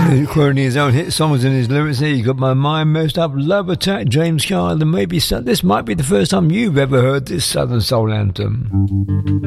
Quoting his own hit songs and his lyrics here, you got My Mind Messed Up, Love Attack, James Kyle, and maybe this might be the first time you've ever heard this Southern Soul anthem.